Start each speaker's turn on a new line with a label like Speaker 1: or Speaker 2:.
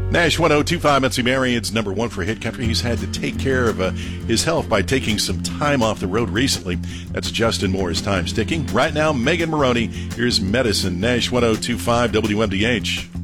Speaker 1: Nash 1025, Metsy Marion's number one for Hit Country. He's had to take care of his health by taking some time off the road recently. That's Justin Moore's Time's Ticking. Right now, Megan Maroney. Here's Medicine. Nash 1025 WMDH.